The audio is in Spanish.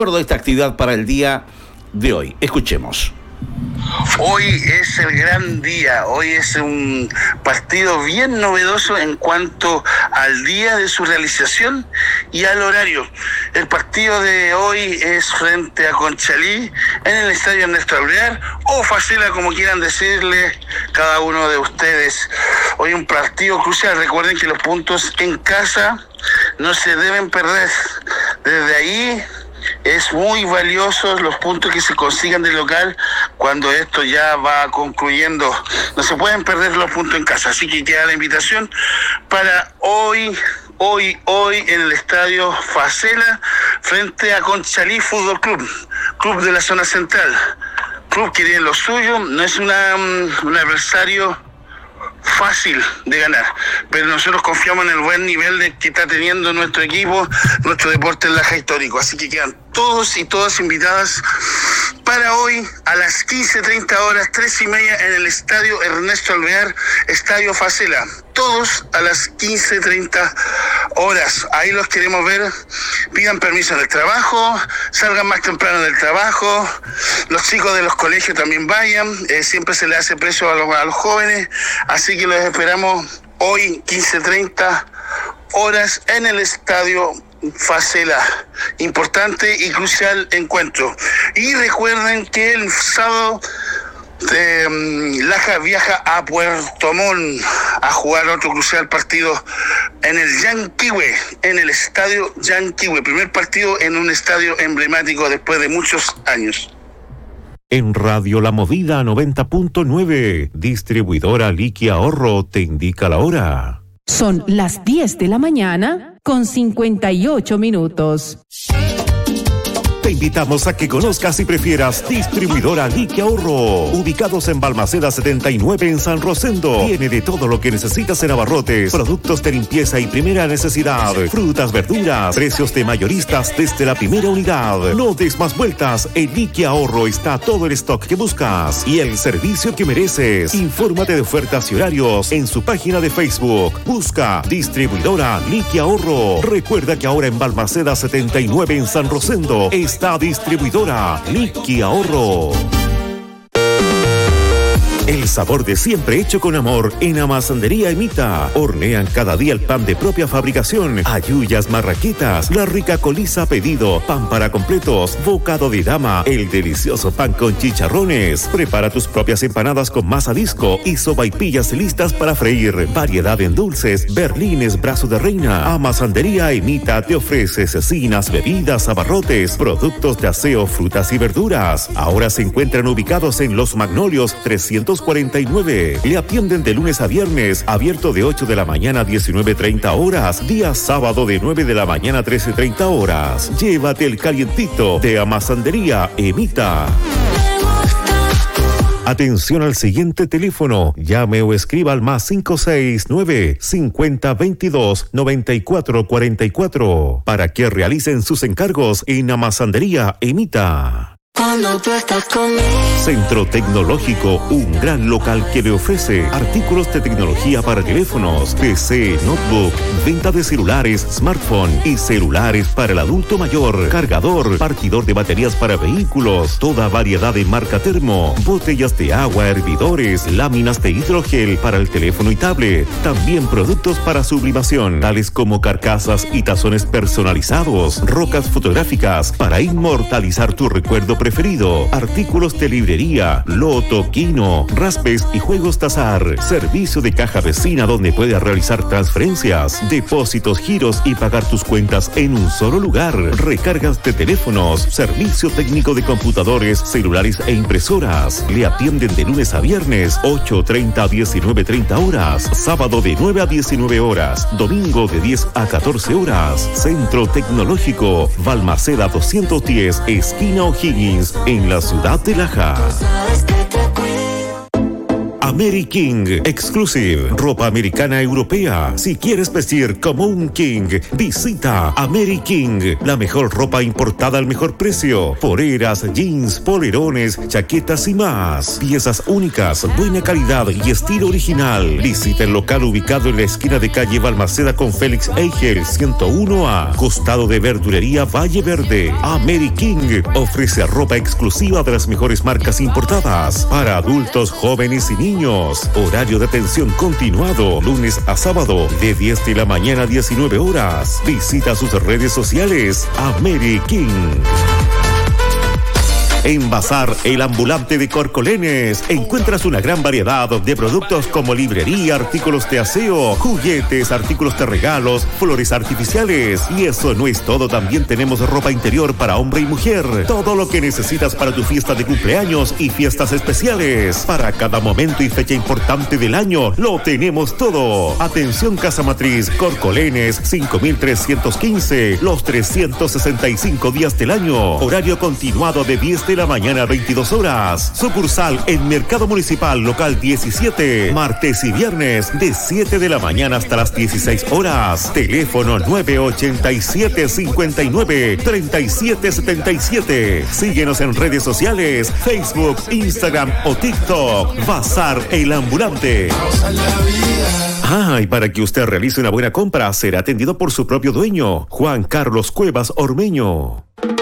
acuerdo esta actividad para el día de hoy. Escuchemos. Hoy es el gran día, hoy es un partido bien novedoso en cuanto al día de su realización y al horario. El partido de hoy es frente a Conchalí en el estadio Ernesto Alvear o Facela, como quieran decirle cada uno de ustedes. Hoy un partido crucial, recuerden que los puntos en casa no se deben perder. Desde ahí es muy valiosos los puntos que se consigan del local cuando esto ya va concluyendo. No se pueden perder los puntos en casa, así que queda la invitación para hoy en el estadio Facela frente a Conchalí Fútbol Club, club de la zona central, club que tiene lo suyo, no es un adversario fácil de ganar, pero nosotros confiamos en el buen nivel que está teniendo nuestro equipo, nuestro deporte en Laja Histórico, así que quedan todos y todas invitadas para hoy a las 15:30 horas, 3:30 en el estadio Ernesto Alvear, estadio Facela, todos a las 15:30 horas, ahí los queremos ver. Pidan permiso en el trabajo, salgan más temprano del trabajo, los chicos de los colegios también vayan, siempre se le hace precio a los jóvenes, así que los esperamos hoy 15:30 horas en el estadio Facela. Importante y crucial encuentro. Y recuerden que el sábado Laja viaja a Puerto Montt a jugar otro crucial partido en el Yanquihue, en el estadio Yanquihue, primer partido en un estadio emblemático después de muchos años. En Radio La Movida 90.9, distribuidora Liqui Ahorro te indica la hora. Son las 10 de la mañana con 58 minutos. Te invitamos a que conozcas y prefieras Distribuidora Liqui Ahorro. Ubicados en Balmaceda 79 en San Rosendo. Tiene de todo lo que necesitas en abarrotes, productos de limpieza y primera necesidad, frutas, verduras, precios de mayoristas desde la primera unidad. No des más vueltas, en Liqui Ahorro está todo el stock que buscas y el servicio que mereces. Infórmate de ofertas y horarios en su página de Facebook. Busca Distribuidora Liqui Ahorro. Recuerda que ahora en Balmaceda 79 en San Rosendo está Distribuidora Liqui Ahorro. El sabor de siempre hecho con amor en Amasandería Emita. Hornean cada día el pan de propia fabricación, ayuyas, marraquitas, la rica coliza a pedido, pan para completos, bocado de dama, el delicioso pan con chicharrones. Prepara tus propias empanadas con masa disco y sopaipillas listas para freír. Variedad en dulces, berlines, brazo de reina. Amasandería Emita te ofrece cecinas, bebidas, abarrotes, productos de aseo, frutas y verduras. Ahora se encuentran ubicados en Los Magnolios 349. Le atienden de lunes a viernes, abierto de 8 de la mañana a 19:30 horas, día sábado de 9 de la mañana a 13:30 horas. Llévate el calientito de Amasandería Emita. Atención al siguiente teléfono. Llame o escriba al +569 5022 9444 para que realicen sus encargos en Amasandería Emita. Cuando tú estás conmigo. Centro Tecnológico, un gran local que le ofrece artículos de tecnología para teléfonos, PC, notebook, venta de celulares, smartphone y celulares para el adulto mayor, cargador, partidor de baterías para vehículos, toda variedad de marca termo, botellas de agua, hervidores, láminas de hidrogel para el teléfono y tablet, también productos para sublimación, tales como carcasas y tazones personalizados, rocas fotográficas para inmortalizar tu recuerdo preferido, artículos de librería, loto, quino, raspes y juegos de azar, servicio de caja vecina donde puedes realizar transferencias, depósitos, giros y pagar tus cuentas en un solo lugar, recargas de teléfonos, servicio técnico de computadores, celulares e impresoras. Le atienden de lunes a viernes 8:30 a 19:30 horas, sábado de 9 a 19 horas, domingo de 10 a 14 horas. Centro Tecnológico, Balmaceda 210, esquina O'Higgins, en la ciudad de Laja. AmeriKing Exclusive, ropa americana europea. Si quieres vestir como un king, visita AmeriKing, la mejor ropa importada al mejor precio. Poleras, jeans, polerones, chaquetas y más. Piezas únicas, buena calidad y estilo original. Visita el local ubicado en la esquina de calle Balmaceda con Félix Eigel 101A, costado de Verdulería Valle Verde. AmeriKing ofrece ropa exclusiva de las mejores marcas importadas para adultos, jóvenes y niños. Horario de atención continuado, lunes a sábado, de 10 de la mañana a 19 horas. Visita sus redes sociales. AmeriKing. En Bazar El Ambulante de Corcolenes encuentras una gran variedad de productos como librería, artículos de aseo, juguetes, artículos de regalos, flores artificiales. Y eso no es todo, también tenemos ropa interior para hombre y mujer. Todo lo que necesitas para tu fiesta de cumpleaños y fiestas especiales. Para cada momento y fecha importante del año, lo tenemos todo. Atención Casa Matriz, Corcolenes, 5315, los 365 días del año. Horario continuado de 10 de la mañana a 22 horas. Sucursal en Mercado Municipal Local 17. Martes y viernes de 7 de la mañana hasta las 16 horas. Teléfono 987-59-3777. Síguenos en redes sociales, Facebook, Instagram o TikTok. Bazar El Ambulante. Y para que usted realice una buena compra, será atendido por su propio dueño, Juan Carlos Cuevas Ormeño.